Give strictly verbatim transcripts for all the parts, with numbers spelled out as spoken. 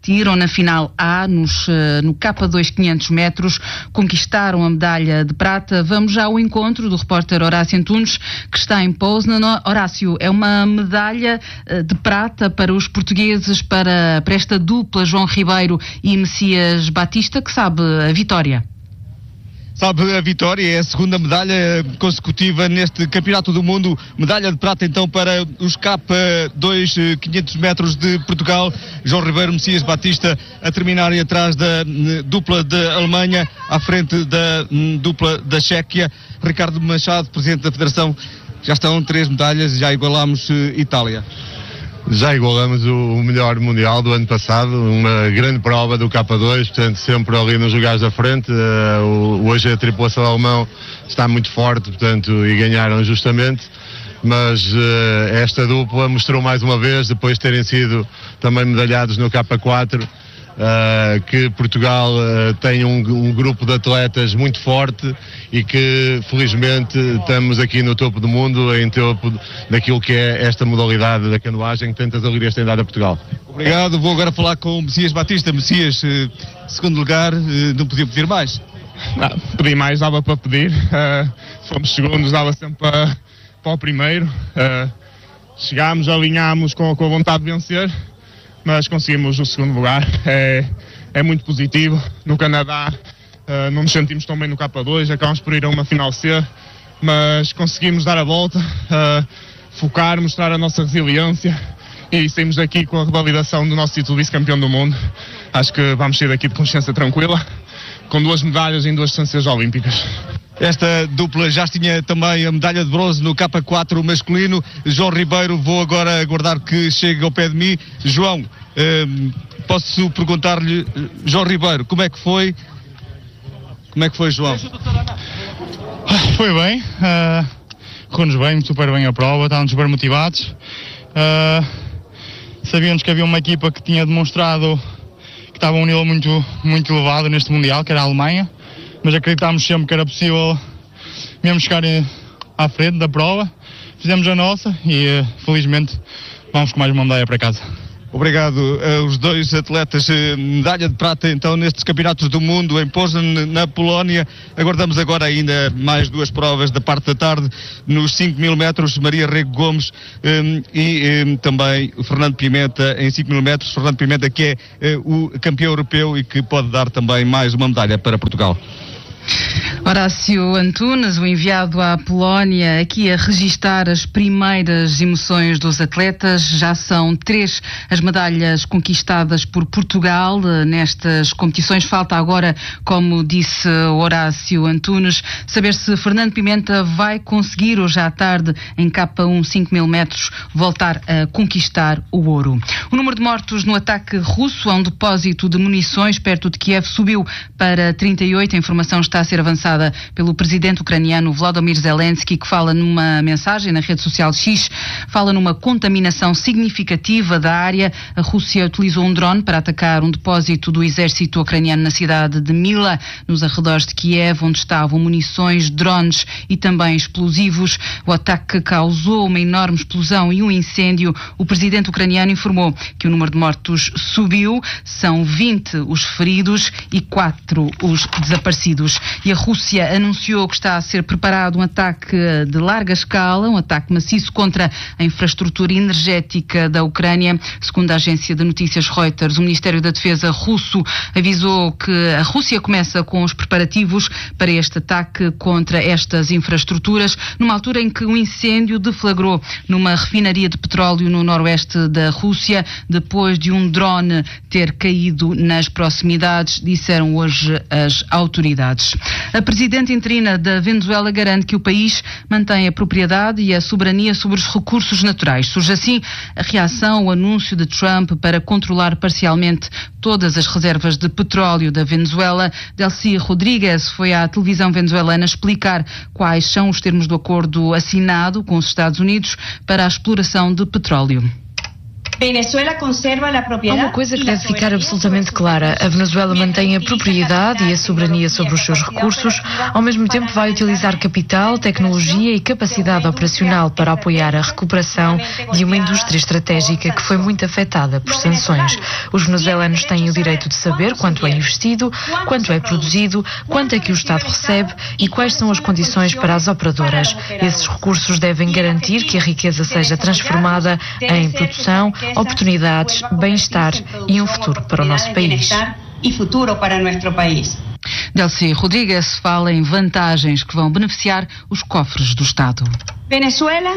conseguiram na final A, nos, no K dois quinhentos metros, conquistaram a medalha de prata. Vamos já ao encontro do repórter Horácio Antunes, que está em Poznan. Horácio, é uma medalha de prata para os portugueses, para, para esta dupla João Ribeiro e Messias Batista, que sabe a vitória. Sabe a vitória, é a segunda medalha consecutiva neste Campeonato do Mundo, medalha de prata então para os K dois quinhentos metros de Portugal. João Ribeiro, Messias Batista a terminarem atrás da dupla da Alemanha, à frente da dupla da Chequia. Ricardo Machado, Presidente da Federação, já estão três medalhas, já igualamos Itália. Já igualamos o melhor mundial do ano passado, uma grande prova do K dois, portanto sempre ali nos lugares da frente. Uh, hoje a tripulação alemã está muito forte, portanto, e ganharam justamente, mas uh, esta dupla mostrou mais uma vez, depois de terem sido também medalhados no K quatro, uh, que Portugal uh, tem um, um grupo de atletas muito forte e que felizmente estamos aqui no topo do mundo, em topo daquilo que é esta modalidade da canoagem que tantas alegrias tem dado a Portugal. Obrigado, vou agora falar com o Messias Batista. Messias, segundo lugar, não podia pedir mais? Não, pedir mais dava para pedir, uh, fomos segundos, dava sempre para, para o primeiro, uh, chegámos, alinhámos com, com a vontade de vencer, mas conseguimos o segundo lugar, é, é muito positivo. No Canadá Uh, não nos sentimos tão bem no K dois, acabamos por ir a uma final C, mas conseguimos dar a volta, uh, focar, mostrar a nossa resiliência e saímos daqui com a revalidação do nosso título de vice-campeão do mundo. Acho que vamos sair daqui de consciência tranquila, com duas medalhas em duas distâncias olímpicas. Esta dupla já tinha também a medalha de bronze no K quatro masculino. João Ribeiro, vou agora aguardar que chegue ao pé de mim. João, uh, posso perguntar-lhe, João Ribeiro, como é que foi? Como é que foi, João? Foi bem, uh, correu-nos bem, super bem a prova, estávamos super motivados. Uh, sabíamos que havia uma equipa que tinha demonstrado que estava a um nível muito, muito elevado neste Mundial, que era a Alemanha, mas acreditámos sempre que era possível mesmo chegar à frente da prova. Fizemos a nossa e, uh, felizmente, vamos com mais uma medalha para casa. Obrigado aos dois atletas, medalha de prata então nestes campeonatos do mundo em Poznan, na Polónia. Aguardamos agora ainda mais duas provas da parte da tarde, nos cinco mil metros, Maria Rego Gomes um, e um, também o Fernando Pimenta em cinco mil metros, Fernando Pimenta que é uh, o campeão europeu e que pode dar também mais uma medalha para Portugal. Horácio Antunes, o enviado à Polónia, aqui a registar as primeiras emoções dos atletas. Já são três as medalhas conquistadas por Portugal nestas competições. Falta agora, como disse Horácio Antunes, saber se Fernando Pimenta vai conseguir hoje à tarde em K um cinco mil metros voltar a conquistar o ouro. O número de mortos no ataque russo a um depósito de munições perto de Kiev subiu para trinta e oito. A informação está a ser avançada pelo presidente ucraniano Volodymyr Zelensky, que fala numa mensagem na rede social X, fala numa contaminação significativa da área. A Rússia utilizou um drone para atacar um depósito do exército ucraniano na cidade de Mila, nos arredores de Kiev, onde estavam munições, drones e também explosivos. O ataque causou uma enorme explosão e um incêndio. O presidente ucraniano informou que o número de mortos subiu, são vinte os feridos e quatro os desaparecidos. E a Rússia anunciou que está a ser preparado um ataque de larga escala, um ataque maciço contra a infraestrutura energética da Ucrânia. Segundo a agência de notícias Reuters, o Ministério da Defesa russo avisou que a Rússia começa com os preparativos para este ataque contra estas infraestruturas, numa altura em que um incêndio deflagrou numa refinaria de petróleo no noroeste da Rússia, depois de um drone ter caído nas proximidades, disseram hoje as autoridades. A presidente interina da Venezuela garante que o país mantém a propriedade e a soberania sobre os recursos naturais. Surge assim a reação ao anúncio de Trump para controlar parcialmente todas as reservas de petróleo da Venezuela. Delcy Rodrigues foi à televisão venezuelana explicar quais são os termos do acordo assinado com os Estados Unidos para a exploração de petróleo. Há uma coisa que deve ficar absolutamente clara. A Venezuela mantém a propriedade e a soberania sobre os seus recursos, ao mesmo tempo vai utilizar capital, tecnologia e capacidade operacional para apoiar a recuperação de uma indústria estratégica que foi muito afetada por sanções. Os venezuelanos têm o direito de saber quanto é investido, quanto é produzido, quanto é que o Estado recebe e quais são as condições para as operadoras. Esses recursos devem garantir que a riqueza seja transformada em produção, oportunidades, bem-estar e um futuro para o nosso país. E futuro para nosso país. Delcy Rodrigues fala em vantagens que vão beneficiar os cofres do Estado. Venezuela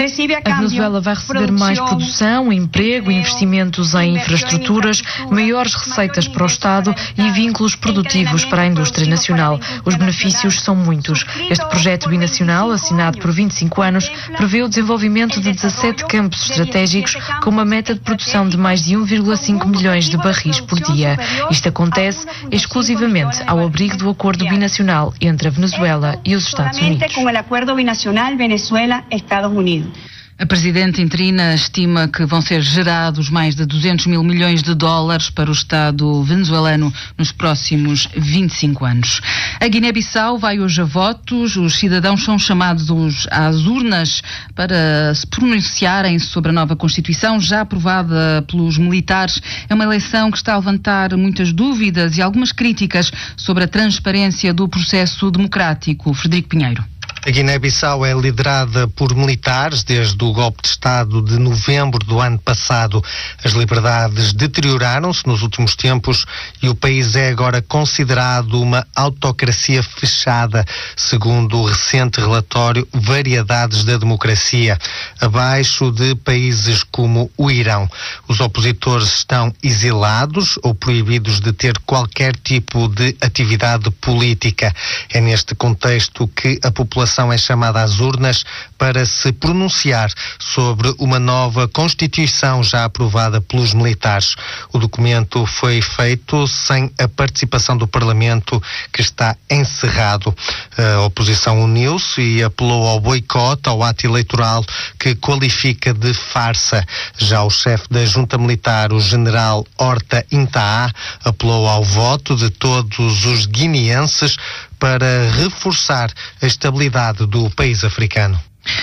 A Venezuela vai receber mais produção, emprego, investimentos em infraestruturas, maiores receitas para o Estado e vínculos produtivos para a indústria nacional. Os benefícios são muitos. Este projeto binacional, assinado por vinte e cinco anos, prevê o desenvolvimento de dezassete campos estratégicos com uma meta de produção de mais de um vírgula cinco milhões de barris por dia. Isto acontece exclusivamente ao abrigo do acordo binacional entre a Venezuela e os Estados Unidos. Com o acordo binacional Venezuela-Estados Unidos. A Presidente interina estima que vão ser gerados mais de duzentos mil milhões de dólares para o Estado venezuelano nos próximos vinte e cinco anos. A Guiné-Bissau vai hoje a votos. Os cidadãos são chamados às urnas para se pronunciarem sobre a nova Constituição, já aprovada pelos militares. É uma eleição que está a levantar muitas dúvidas e algumas críticas sobre a transparência do processo democrático. Frederico Pinheiro. A Guiné-Bissau é liderada por militares desde o golpe de Estado de novembro do ano passado. As liberdades deterioraram-se nos últimos tempos e o país é agora considerado uma autocracia fechada, segundo o recente relatório Variedades da Democracia, abaixo de países como o Irão. Os opositores estão exilados ou proibidos de ter qualquer tipo de atividade política. É neste contexto que a população é chamada às urnas para se pronunciar sobre uma nova Constituição já aprovada pelos militares. O documento foi feito sem a participação do Parlamento, que está encerrado. A oposição uniu-se e apelou ao boicote ao ato eleitoral, que qualifica de farsa. Já o chefe da junta militar, o general Horta Intaa, apelou ao voto de todos os guineenses para reforçar a estabilidade do país africano.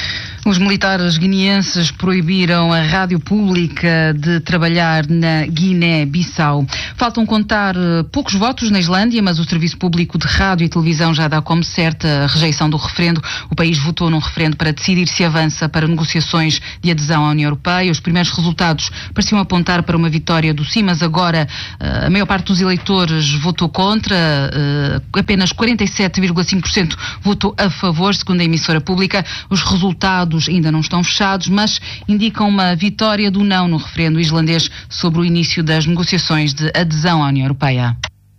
Os militares guineenses proibiram a rádio pública de trabalhar na Guiné-Bissau. Faltam contar poucos votos na Islândia, mas o Serviço Público de Rádio e Televisão já dá como certa a rejeição do referendo. O país votou num referendo para decidir se avança para negociações de adesão à União Europeia. Os primeiros resultados pareciam apontar para uma vitória do sim, mas agora a maior parte dos eleitores votou contra. Apenas quarenta e sete vírgula cinco por cento votou a favor, segundo a emissora pública. Os resultados ainda não estão fechados, mas indicam uma vitória do não no referendo islandês sobre o início das negociações de adesão à União Europeia.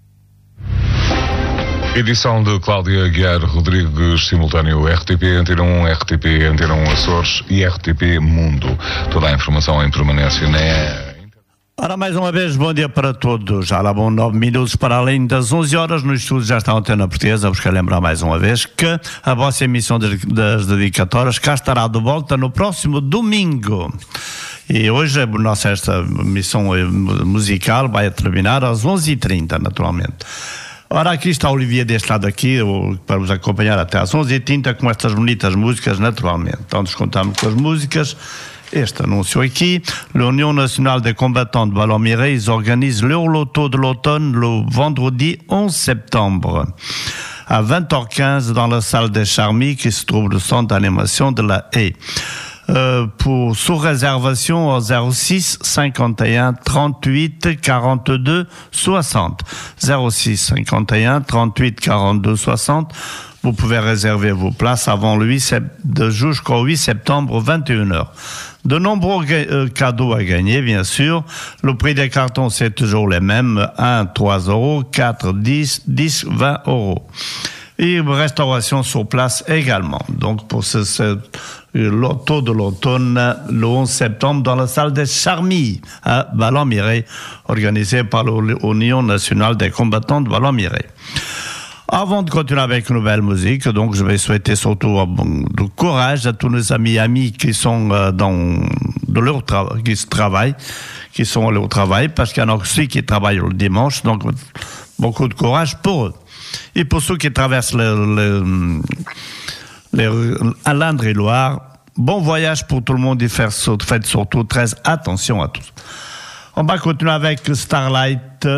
Edição de Cláudia Guiar Rodrigues, simultâneo R T P Antena um, R T P Antena um Açores e R T P Mundo. Toda a informação em permanência na... Ora, mais uma vez, bom dia para todos. Já lá vão nove minutos para além das onze horas. No estúdio já está a Antena Portuguesa. Vos quero lembrar mais uma vez que a vossa emissão das dedicatórias cá estará de volta no próximo domingo. E hoje a nossa esta emissão musical vai terminar às onze e trinta, naturalmente. Ora, aqui está a Olivia deste lado aqui, para vos acompanhar até às onze e trinta com estas bonitas músicas, naturalmente. Então, descontamos com as músicas. Este anúncio aqui, l'Union nationale des combattants de Ballon-Mireille organise l'Euroloto de l'automne le vendredi onze septembre à vingt heures quinze dans la salle des Charmilles qui se trouve le centre d'animation de la Haye. Euh, pour sous réservation au zéro six cinquante et un trente-huit quarante-deux soixante. zéro six cinquante et un trente-huit quarante-deux soixante. Vous pouvez réserver vos places avant le huit septembre, jusqu'au huit septembre, vingt et une heures. De nombreux euh, cadeaux à gagner, bien sûr. Le prix des cartons, c'est toujours les mêmes. un, trois euros, quatre, dix, dix, vingt euros. Et restauration sur place également. Donc, pour ce, ce loto de l'automne, le onze septembre, dans la salle des Charmilles, à Ballon-Mireille, organisée par l'Union nationale des combattants de Ballon-Mireille. Avant de continuer avec une nouvelle musique, donc je vais souhaiter surtout bon, du courage à tous nos amis amis qui sont euh, dans de leur travail, qui se travaillent, qui sont allés au travail, parce qu'il y en a aussi qui travaillent le dimanche, donc beaucoup de courage pour eux. Et pour ceux qui traversent le, le, le, à l'Indre-et-Loire, bon voyage pour tout le monde et faire, faites surtout très attention à tous. On va continuer avec Starlight.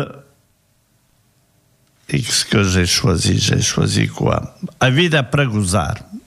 Et ce que j'ai choisi, j'ai choisi quoi? A vida para gozar.